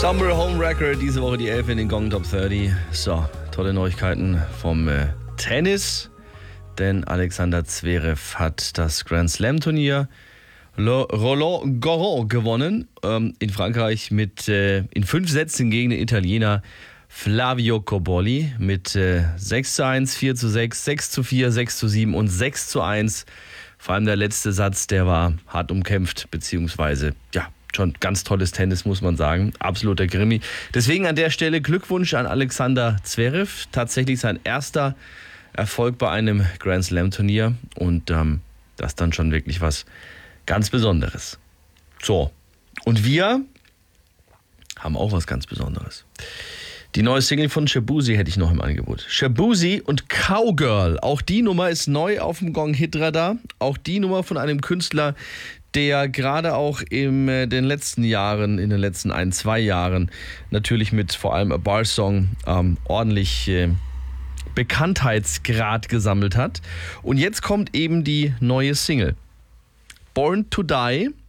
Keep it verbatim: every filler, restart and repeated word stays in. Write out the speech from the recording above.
Stumble Home Record, diese Woche die elf in den Gong Top dreißig. So, tolle Neuigkeiten vom äh, Tennis, denn Alexander Zverev hat das Grand Slam Turnier Le Roland Garros gewonnen, ähm, in Frankreich mit äh, in fünf Sätzen gegen den Italiener Flavio Cobolli mit äh, sechs zu eins, vier zu sechs, sechs zu vier, sechs zu sieben und sechs zu eins. Vor allem der letzte Satz, der war hart umkämpft, beziehungsweise, ja, schon ganz tolles Tennis, muss man sagen. Absoluter Krimi. Deswegen an der Stelle Glückwunsch an Alexander Zverev. Tatsächlich sein erster Erfolg bei einem Grand Slam Turnier. Und ähm, das ist dann schon wirklich was ganz Besonderes. So, und wir haben auch was ganz Besonderes. Die neue Single von Shaboozey hätte ich noch im Angebot. Shaboozey und Cowgirl. Auch die Nummer ist neu auf dem Gong-Hit-Radar. Auch die Nummer von einem Künstler, der gerade auch in den letzten Jahren, in den letzten ein, zwei Jahren natürlich mit vor allem A Bar Song ähm, ordentlich äh, Bekanntheitsgrad gesammelt hat. Und jetzt kommt eben die neue Single. Born to Die.